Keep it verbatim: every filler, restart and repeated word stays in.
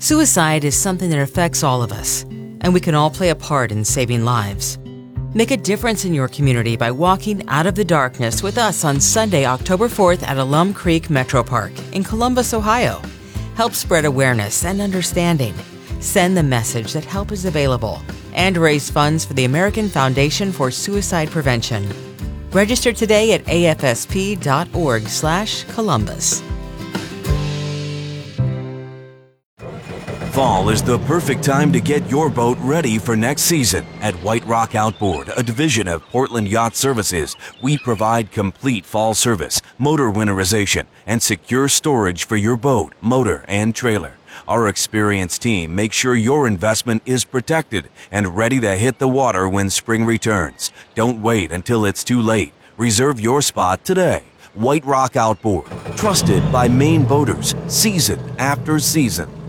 Suicide is something that affects all of us, and we can all play a part in saving lives. Make a difference in your community by walking out of the darkness with us on Sunday, October fourth at Alum Creek Metro Park in Columbus, Ohio. Help spread awareness and understanding. Send the message that help is available and raise funds for the American Foundation for Suicide Prevention. Register today at A F S P dot org slash Columbus. Fall is the perfect time to get your boat ready for next season. At White Rock Outboard, a division of Portland Yacht Services, we provide complete fall service, motor winterization, and secure storage for your boat, motor, and trailer. Our experienced team makes sure your investment is protected and ready to hit the water when spring returns. Don't wait until it's too late. Reserve your spot today. White Rock Outboard, trusted by Maine boaters, season after season.